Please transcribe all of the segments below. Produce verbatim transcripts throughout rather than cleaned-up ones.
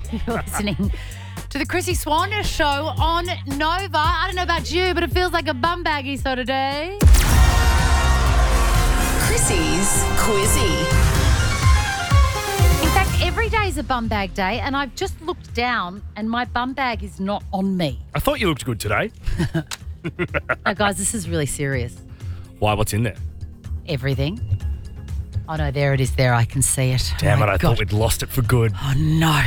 You're listening to the Chrissy Swan Show on Nova. I don't know about you, but it feels like a bum baggy sort of day. Chrissy's Quizzy. In fact, every day is a bum bag day, and I've just looked down and my bum bag is not on me. I thought you looked good today. No, guys, this is really serious. Why? What's in there? Everything. Oh, no, there it is there. I can see it. Damn oh it, I God. thought we'd lost it for good. Oh, no.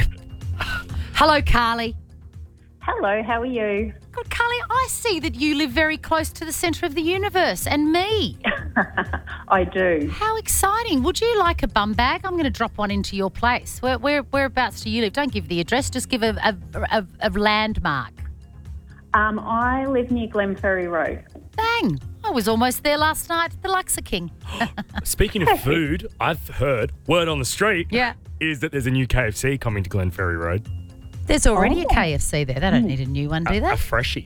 Hello, Carly. Hello, how are you? Good, Carly, I see that you live very close to the centre of the universe and me. I do. How exciting. Would you like a bum bag? I'm going to drop one into your place. Where, where Whereabouts do you live? Don't give the address, just give a, a, a, a landmark. Um, I live near Glenferrie Road. Bang. I was almost there last night at the Luxor King. Speaking of food, I've heard, word on the street, Yeah. is that there's a new K F C coming to Glenferrie Road. There's already Oh. a K F C there. They don't need a new one, do A they? freshie.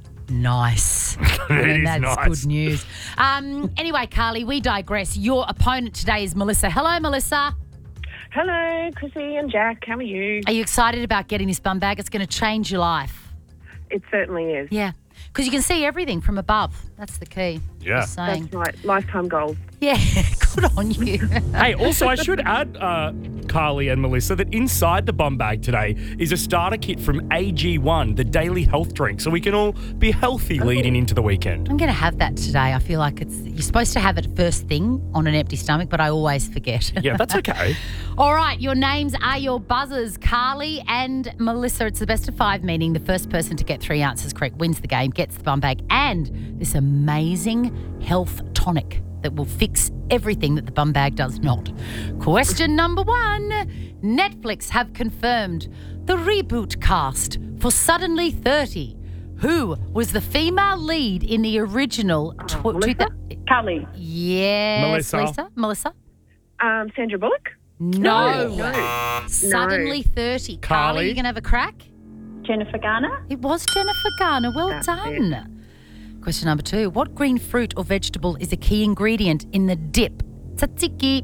Nice. It is That's nice. good news. Um, anyway, Carly, we digress. Your opponent today is Melissa. Hello, Melissa. Hello, Chrissy and Jack. How are you? Are you excited about getting this bum bag? It's going to change your life. It certainly is. Yeah, because you can see everything from above. That's the key. Yeah. Just saying. That's right. Lifetime goals. Yeah, good on you. Hey, also, I should add, uh, Carly and Melissa, that inside the bum bag today is a starter kit from A G one, the daily health drink, so we can all be healthy leading into the weekend. I'm going to have that today. I feel like it's you're supposed to have it first thing on an empty stomach, but I always forget. Yeah, that's okay. All right, your names are your buzzers, Carly and Melissa. It's the best of five, meaning the first person to get three answers correct wins the game, gets the bum bag, and this amazing health tonic that will fix everything that the bum bag does not. Question number one. Netflix have confirmed the reboot cast for Suddenly thirty. Who was the female lead in the original? Tw- Melissa? two- Carly. yes, Melissa. Lisa? Melissa? Um, Sandra Bullock? No. No. Suddenly thirty. Carly, Carly? you going to have a crack? Jennifer Garner. It was Jennifer Garner. Well That's done. Question number two. What green fruit or vegetable is a key ingredient in the dip? Tzatziki.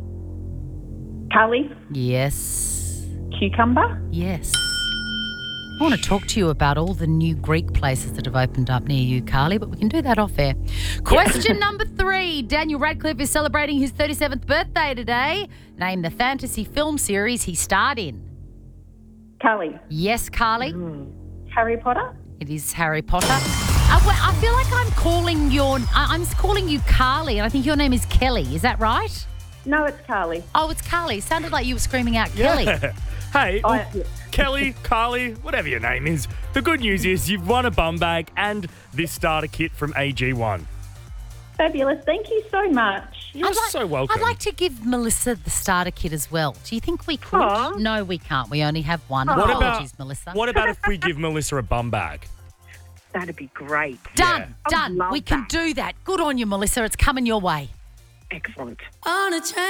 Carly. Yes. Cucumber. Yes. I want to talk to you about all the new Greek places that have opened up near you, Carly, but we can do that off air. Question number three. Daniel Radcliffe is celebrating his thirty-seventh birthday today. Name the fantasy film series he starred in. Carly. Yes, Carly. Harry Potter. It is Harry Potter. Uh, well, I feel like I'm calling your, I- I'm calling you Carly, and I think your name is Kelly. Is that right? No, it's Carly. Oh, it's Carly. It sounded like you were screaming out Kelly. Yeah. Hey, Oh, well, yeah. Kelly, Carly, whatever your name is, the good news is you've won a bum bag and this starter kit from A G one. Fabulous. Thank you so much. You're I'd like- so welcome. I'd like to give Melissa the starter kit as well. Do you think we could? Aw. No, we can't. We only have one. What Apologies, about, Melissa. What about if we give Melissa a bum bag? That'd be great. Done, I would done. love We can that. do that. Good on you, Melissa. It's coming your way. Excellent.